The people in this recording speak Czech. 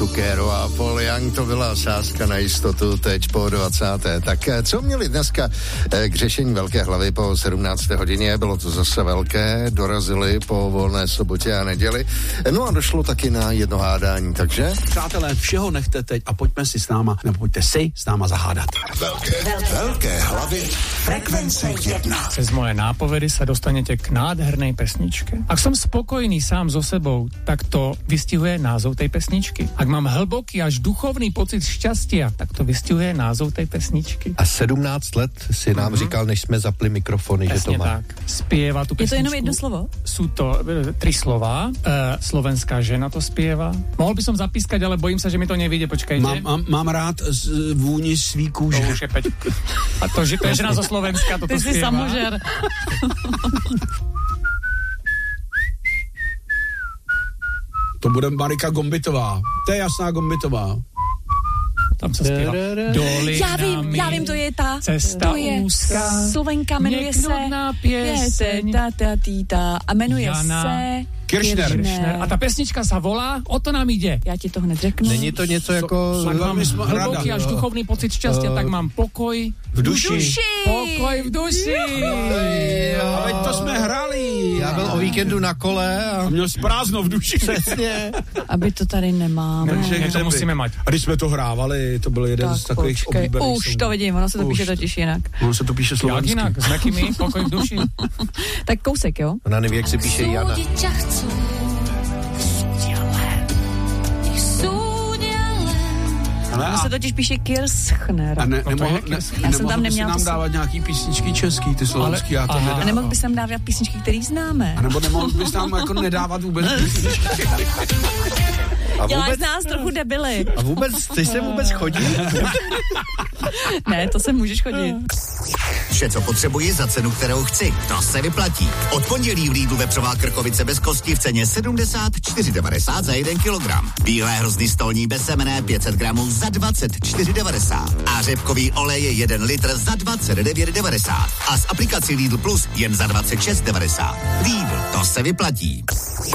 Cukero a Paul Young, to byla sázka na jistotu teď po 20. Tak co měli dneska k řešení velké hlavy po 17. hodině? Bylo to zase velké, dorazili po volné sobotě a neděli. No a došlo taky na jedno hádání, takže? Přátelé, všeho nechte teď a pojďme si s náma, nebo pojďte si s náma zahádat. Velké hlavy frekvence 1. Cez moje nápovedy sa dostanete k nádhernej pesničke. Ak som spokojný sám so sebou, tak to vystihuje názov tej pesničky. Ak mám hlboký až duchovný pocit šťastia, tak to vystihuje názov tej pesničky. A 17 let si nám říkal, než jsme zapli mikrofony, Presne že to má. tak. Spieva tú pesničku. Je to jenom jedno slovo? Sú to 3 slová. Slovenská žena to spieva. Mohol by som zapískať, ale bojím sa, že mi to nevyjde. Počkajte. Mám rád vůni svý kůže. To už je a to je žena zo Slovenska, toto Ty spieva. jsi samožer. To bude Marika Gombitová. To je jasná Gombitová. Tam se zpívá. Já vím, to je ta. Cesta to je úzká. Slovenka, jmenuje se pieseň. A jmenuje Jana se Kiršner. A ta pesnička sa volá, o to nám ide. Já ti to hned řeknu. Není to něco jako... Tak mám hlboký až duchovný pocit šťastia, tak mám pokoj v duši. Pokoj v duši. A veď to jsme hrali. Já byl o víkendu na kole a měl jsi prázdno v duši. přesně. Aby to tady nemáme. My to musíme mať. A když jsme to hrávali, to byl jeden z takových oblíbených. Už to vidím, ono se to píše totiž jinak. Ono se to píše Jak slovensky. jinak, s nekými, pokoj v duši. Tak kousek, jo? Ona neví, jak se píše Jana. Ono se totiž píše Kirschner. A Já jsem tam neměla nám to dávat nějaký písničky český, ty slovenský, já to A nedávám. nemohl bys nám dávat písničky, které známe. A nebo nemohl bys nám jako nedávat vůbec písničky. Děláš z nás trochu debily. A vůbec, chceš sem vůbec chodit? Ne, to se můžeš chodit. Vše, co potřebuji za cenu, kterou chci. To se vyplatí. Od pondělí v Lidlu vepřová krkovice bez kosti v ceně 74,90 za 1 kilogram. Bílé hrozny stolní bez semene 500 gramů za 24,90. A řepkový olej je 1 litr za 29,90. A s aplikací Lidl Plus jen za 26,90. Lidl, to se vyplatí.